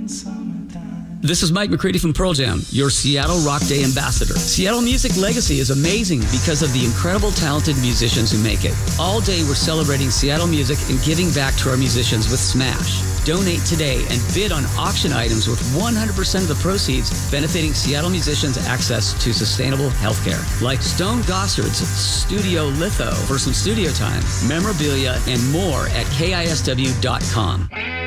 This is Mike McCready from Pearl Jam, your Seattle Rock Day ambassador. Seattle Music Legacy is amazing because of the incredible talented musicians who make it. All day we're celebrating Seattle music and giving back to our musicians with Smash. Donate today and bid on auction items with 100% of the proceeds benefiting Seattle musicians' access to sustainable healthcare. Like Stone Gossard's Studio Litho for some studio time, memorabilia, and more at KISW.com.